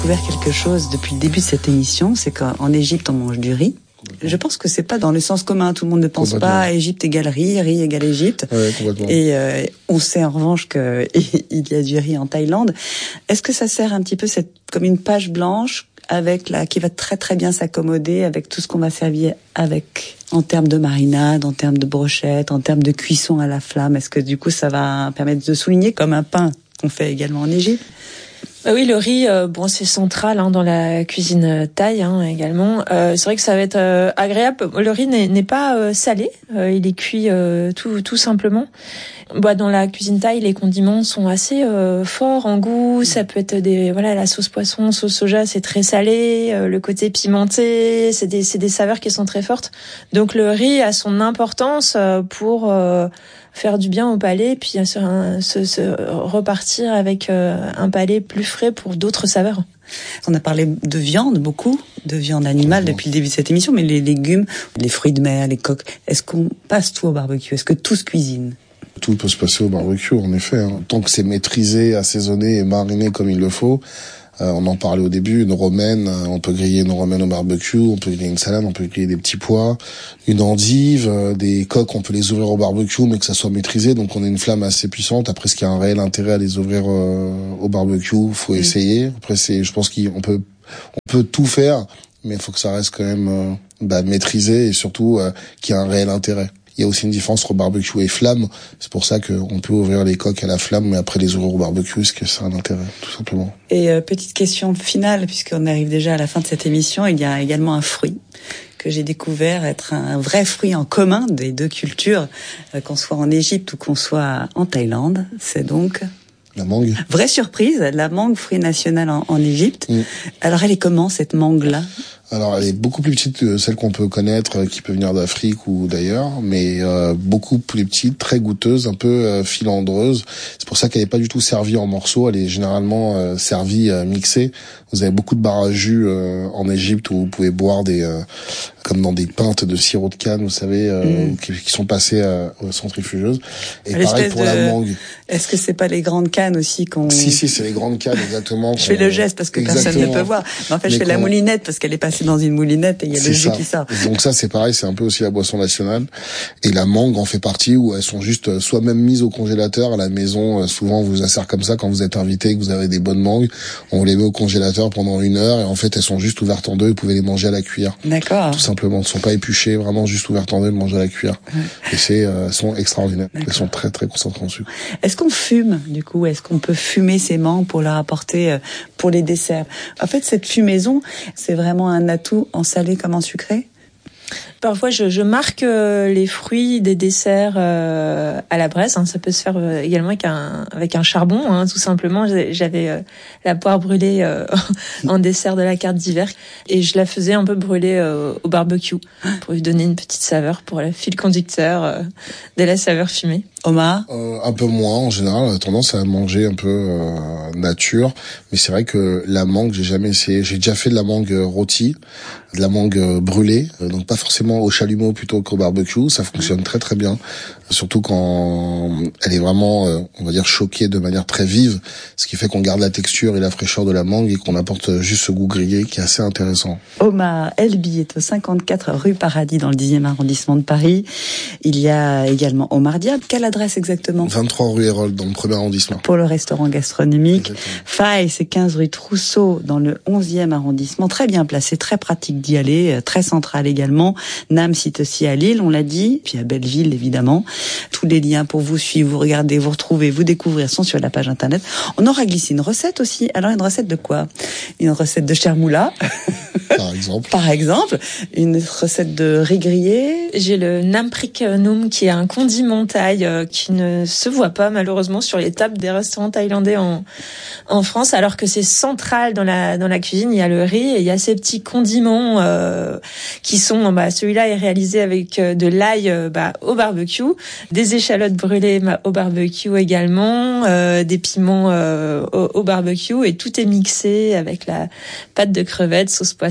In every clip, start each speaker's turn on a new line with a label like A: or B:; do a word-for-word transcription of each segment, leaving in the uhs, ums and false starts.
A: J'ai découvert quelque chose depuis le début de cette émission, c'est qu'en Égypte, on mange du riz. Je pense que c'est pas dans le sens commun. Tout le monde ne pense pas Égypte égale riz, riz égale Égypte.
B: Ouais, complètement.
A: Et euh, on sait en revanche qu'il y a du riz en Thaïlande. Est-ce que ça sert un petit peu cette, comme une page blanche avec la, qui va très très bien s'accommoder avec tout ce qu'on va servir avec, en termes de marinade, en termes de brochette, en termes de cuisson à la flamme? Est-ce que du coup ça va permettre de souligner comme un pain qu'on fait également en Égypte?
C: Bah oui, le riz, euh, bon, c'est central hein, dans la cuisine thaï hein, également. Euh, c'est vrai que ça va être euh, agréable. Le riz n'est, n'est pas euh, salé, euh, il est cuit euh, tout, tout simplement. Bah, dans la cuisine thaï, les condiments sont assez euh, forts en goût. Ça peut être des, voilà, la sauce poisson, sauce soja, c'est très salé. Euh, le côté pimenté, c'est des, c'est des saveurs qui sont très fortes. Donc le riz a son importance euh, pour euh, faire du bien au palais, puis se, se, se repartir avec euh, un palais plus frais pour d'autres saveurs.
A: On a parlé de viande, beaucoup, de viande animale depuis le début de cette émission, mais les légumes, les fruits de mer, les coques, est-ce qu'on passe tout au barbecue? Est-ce que tout se cuisine?
B: Tout peut se passer au barbecue, en effet. Hein. Tant que c'est maîtrisé, assaisonné et mariné comme il le faut. Euh, on en parlait au début, une romaine, euh, on peut griller une romaine au barbecue, on peut griller une salade, on peut griller des petits pois, une endive, euh, des coques, on peut les ouvrir au barbecue, mais que ça soit maîtrisé. Donc on a une flamme assez puissante. Après, est-ce qu'il y a un réel intérêt à les ouvrir euh, au barbecue? Faut mmh. essayer. Après, c'est, je pense qu'on peut, on peut tout faire, mais il faut que ça reste quand même euh, bah, maîtrisé et surtout euh, qu'il y ait un réel intérêt. Il y a aussi une différence entre barbecue et flamme. C'est pour ça qu'on peut ouvrir les coques à la flamme, mais après les ouvrir au barbecue, parce que c'est un intérêt, tout simplement.
A: Et euh, petite question finale, puisqu'on arrive déjà à la fin de cette émission, il y a également un fruit que j'ai découvert être un vrai fruit en commun des deux cultures, euh, qu'on soit en Égypte ou qu'on soit en Thaïlande. C'est donc...
B: La mangue.
A: Vraie surprise, la mangue, fruit national en, en Égypte. Mmh. Alors elle est comment, cette mangue-là ?
B: Alors, elle est beaucoup plus petite que celle qu'on peut connaître, qui peut venir d'Afrique ou d'ailleurs, mais euh, beaucoup plus petite, très goûteuse, un peu euh, filandreuse. C'est pour ça qu'elle n'est pas du tout servie en morceaux. Elle est généralement euh, servie euh, mixée. Vous avez beaucoup de bars à jus euh, en Égypte où vous pouvez boire des, euh, comme dans des pintes de sirop de canne, vous savez, euh, mmh. qui, qui sont passées euh, aux centrifugeuses. Et
A: L'espèce
B: pareil pour
A: de...
B: la mangue.
A: Est-ce que c'est pas les grandes cannes aussi qu'on...
B: Si, si, c'est les grandes cannes, exactement.
A: Je fais le geste parce que exactement. Personne ne peut voir. Mais en fait, mais je fais la moulinette parce qu'elle est passée dans une moulinette et il y a le jus qui sort.
B: Donc ça, c'est pareil, c'est un peu aussi la boisson nationale. Et la mangue en fait partie, où elles sont juste soit même mises au congélateur. À la maison, souvent, on vous assert comme ça quand vous êtes invité et que vous avez des bonnes mangues. On les met au congélateur pendant une heure et en fait, elles sont juste ouvertes en deux. Vous pouvez les manger à la cuillère.
A: D'accord.
B: Tout simplement. Elles ne sont pas épluchées, vraiment juste ouvertes en deux, manger à la cuillère. Ouais. Et c'est, euh, elles sont extraordinaires. D'accord. Elles sont très, très concentrées en sucre.
A: Est-ce qu'on fume, du coup? Est-ce qu'on peut fumer ces mangues pour leur apporter, euh, pour les desserts? En fait, cette fumaison, c'est vraiment un atout en salé comme en sucré?
C: Parfois, je, je marque euh, les fruits des desserts euh, à la braise. Hein. Ça peut se faire euh, également avec un avec un charbon, hein, tout simplement. J'avais euh, la poire brûlée euh, en dessert de la carte d'hiver et je la faisais un peu brûler euh, au barbecue pour lui donner une petite saveur pour le fil conducteur euh, de la saveur fumée.
A: Omar,
B: euh, un peu moins en général. On a tendance à manger un peu euh, nature, mais c'est vrai que la mangue, j'ai jamais essayé. J'ai déjà fait de la mangue rôtie, de la mangue brûlée, euh, donc pas forcément au chalumeau plutôt qu'au barbecue. Ça fonctionne très très bien, surtout quand elle est vraiment, euh, on va dire, choquée de manière très vive, ce qui fait qu'on garde la texture et la fraîcheur de la mangue et qu'on apporte juste ce goût grillé qui est assez intéressant.
A: Omar Elbi est au cinquante-quatre rue Paradis dans le dixième arrondissement de Paris. Il y a également Omar Diab. Quelle adresse exactement?
B: vingt-trois rue Hérold dans le premier arrondissement.
A: Pour le restaurant gastronomique. Faille, c'est quinze rue Trousseau dans le onzième arrondissement. Très bien placé, très pratique d'y aller, très central également. Nam cite aussi à Lille, on l'a dit, puis à Belleville évidemment. Tous les liens pour vous suivre, vous regarder, vous retrouver, vous découvrir sont sur la page internet. On aura glissé une recette aussi. Alors une recette de quoi? Une recette de chermoula.
B: Par exemple.
A: Par exemple. Une recette de riz grillé.
C: J'ai le namprik noom qui est un condiment thaï euh, qui ne se voit pas malheureusement sur les tables des restaurants thaïlandais en en France, alors que c'est central dans la dans la cuisine. Il y a le riz et il y a ces petits condiments euh, qui sont, bah, celui-là est réalisé avec euh, de l'ail euh, bah, au barbecue, des échalotes brûlées bah, au barbecue également, euh, des piments euh, au, au barbecue, et tout est mixé avec la pâte de crevettes, sauce poisson,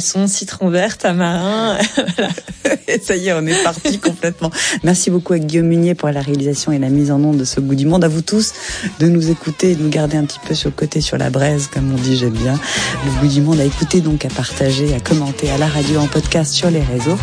C: poisson, citron vert, tamarin. Voilà.
A: Et ça y est, on est parti complètement. Merci beaucoup à Guillaume Munier pour la réalisation et la mise en onde de ce bout du monde. À vous tous de nous écouter et de nous garder un petit peu sur le côté, sur la braise, comme on dit, j'aime bien. Le bout du monde à écouter, donc à partager, à commenter à la radio, en podcast, sur les réseaux.